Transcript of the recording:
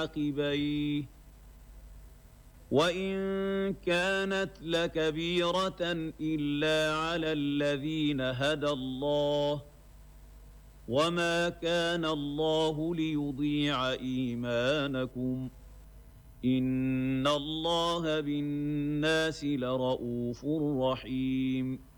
عقبيه وإن كانت لكبيرة إلا على الذين هدى الله وما كان الله ليضيع إيمانكم إن الله بالناس لرءوف رحيم